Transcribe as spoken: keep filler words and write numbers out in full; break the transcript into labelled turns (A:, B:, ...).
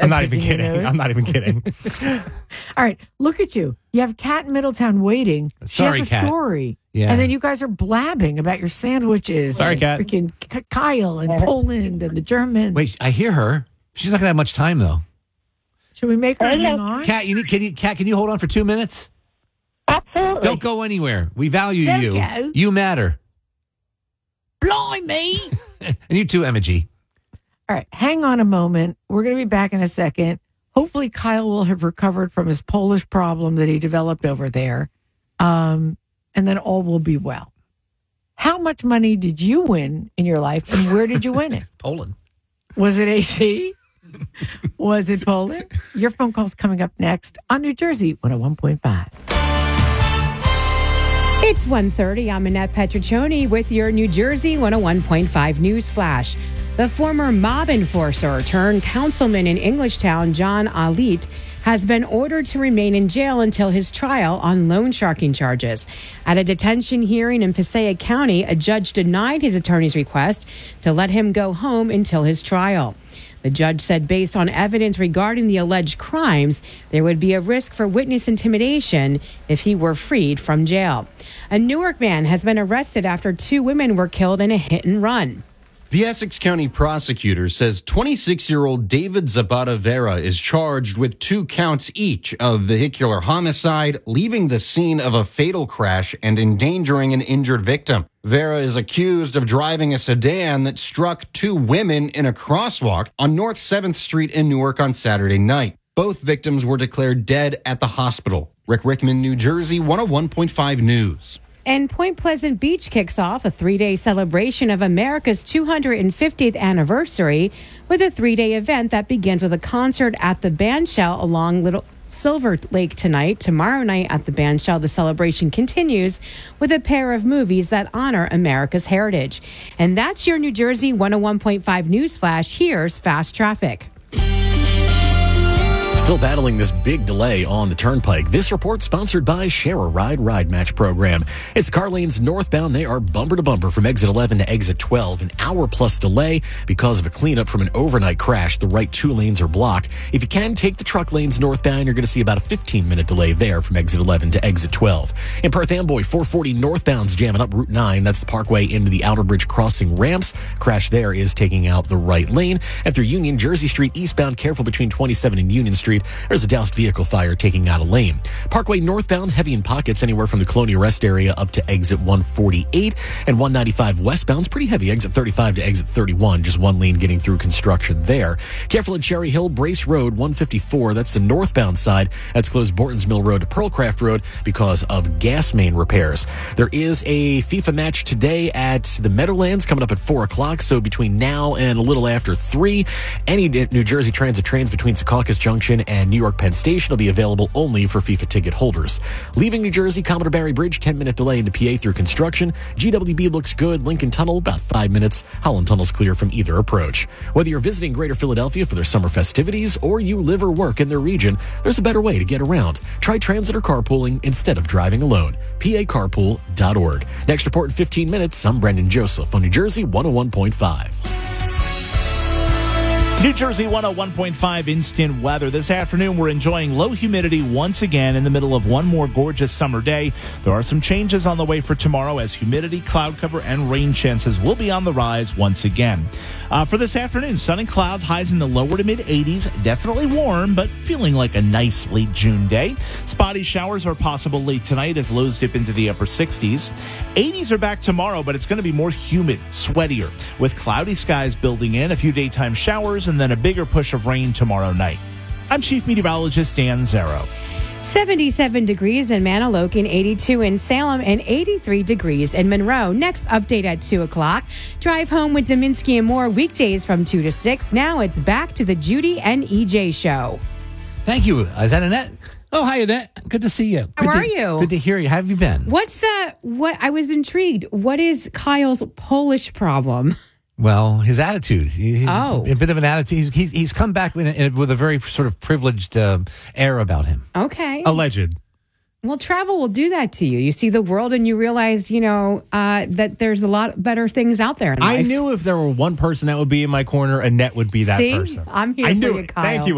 A: I'm not even kidding. I'm not even kidding.
B: All right, look at you. You have Kat in Middletown waiting.
A: Sorry,
B: she has a
A: Kat.
B: story.
A: Yeah.
B: And then you guys are blabbing about your sandwiches.
A: Sorry,
B: and
A: Kat.
B: Freaking K- Kyle and Poland and the Germans.
A: Wait, I hear her. She's not going to have much time, though.
B: Should we make her
C: Hello.
B: hang on?
A: Kat, you need, can you, Kat, can you hold on for two minutes?
C: Absolutely.
A: Don't go anywhere. We value
B: Don't
A: you.
B: go.
A: You matter.
B: Blimey.
A: And you too, Emma G.
B: All right, hang on a moment. We're going to be back in a second. Hopefully, Kyle will have recovered from his Polish problem that he developed over there. Um, and then all will be well. How much money did you win in your life, and where did you win it?
A: Poland.
B: Was it A C? Was it Poland? Your phone call's coming up next on New Jersey one oh one point five.
D: It's one thirty. I'm Annette Petriccioni with your New Jersey one oh one point five News Flash. The former mob enforcer turned councilman in Englishtown, John Alit, has been ordered to remain in jail until his trial on loan sharking charges. At a detention hearing in Passaic County, a judge denied his attorney's request to let him go home until his trial. The judge said based on evidence regarding the alleged crimes, there would be a risk for witness intimidation if he were freed from jail. A Newark man has been arrested after two women were killed in a hit and run.
E: The Essex County prosecutor says twenty-six-year-old David Zapata Vera is charged with two counts each of vehicular homicide, leaving the scene of a fatal crash, and endangering an injured victim. Vera is accused of driving a sedan that struck two women in a crosswalk on North seventh Street in Newark on Saturday night. Both victims were declared dead at the hospital. Rick Rickman, New Jersey, one oh one point five News.
D: And Point Pleasant Beach kicks off a three-day celebration of America's two hundred fiftieth anniversary with a three-day event that begins with a concert at the Bandshell along Little Silver Lake tonight. Tomorrow night at the Bandshell, the celebration continues with a pair of movies that honor America's heritage. And that's your New Jersey one oh one point five News Flash. Here's Fast Traffic.
F: Still battling this big delay on the turnpike. This report sponsored by Share a Ride Ride Match program. It's car lanes northbound. They are bumper to bumper from exit eleven to exit twelve. An hour plus delay because of a cleanup from an overnight crash. The right two lanes are blocked. If you can take the truck lanes northbound, you're going to see about a fifteen minute delay there from exit eleven to exit twelve. In Perth Amboy, four forty northbound's jamming up Route nine. That's the Parkway into the Outer Bridge crossing ramps. Crash there is taking out the right lane. And through Union, Jersey Street eastbound, careful between twenty-seven and Union Street. There's a doused vehicle fire taking out a lane. Parkway northbound, heavy in pockets anywhere from the Colonial Rest area up to exit one forty-eight. And one ninety-five westbound's pretty heavy, exit thirty-five to exit thirty-one. Just one lane getting through construction there. Careful at Cherry Hill, Brace Road, one fifty-four. That's the northbound side. That's closed Bortons Mill Road to Pearlcraft Road because of gas main repairs. There is a FIFA match today at the Meadowlands coming up at four o'clock. So between now and a little after three, any New Jersey Transit trains between Secaucus Junction and New York Penn Station will be available only for FIFA ticket holders. Leaving New Jersey, Commodore Barry Bridge, ten minute delay into P A through construction. G W B looks good. Lincoln Tunnel, about five minutes. Holland Tunnel's clear from either approach. Whether you're visiting Greater Philadelphia for their summer festivities or you live or work in their region, there's a better way to get around. Try transit or carpooling instead of driving alone. P A carpool dot org. Next report in fifteen minutes. I'm Brendan Joseph on New Jersey one oh one point five.
G: New Jersey one oh one point five instant weather. This afternoon, we're enjoying low humidity once again in the middle of one more gorgeous summer day. There are some changes on the way for tomorrow as humidity, cloud cover, and rain chances will be on the rise once again. Uh, for this afternoon, sun and clouds, highs in the lower to mid eighties. Definitely warm, but feeling like a nice late June day. Spotty showers are possible late tonight as lows dip into the upper sixties. eighties are back tomorrow, but it's going to be more humid, sweatier, with cloudy skies building in, a few daytime showers, and then a bigger push of rain tomorrow night. I'm Chief Meteorologist Dan Zero.
D: seventy-seven degrees in Manalocan, eighty-two in Salem, and eighty-three degrees in Monroe. Next update at two o'clock. Drive home with Dominski and more weekdays from two to six. Now it's back to the Judy and E J show.
A: Thank you. Is that Annette? Oh, hi, Annette. Good to see you.
D: How
A: Good
D: are
A: to,
D: you?
A: Good to hear you. How have you been?
D: What's uh what I was intrigued. What is Kyle's Polish problem?
A: Well, his attitude. He,
D: Oh.
A: A bit of an attitude. He's, he's, he's come back in a, with a very sort of privileged uh, air about him.
D: Okay.
G: Alleged.
D: Well, travel will do that to you. You see the world and you realize, you know, uh, that there's a lot better things out there in
H: I
D: life.
H: knew if there were one person that would be in my corner, Annette would be that
D: See?
H: person.
D: I'm here
H: I
D: for
H: knew
D: you,
H: it.
D: Kyle.
H: Thank you.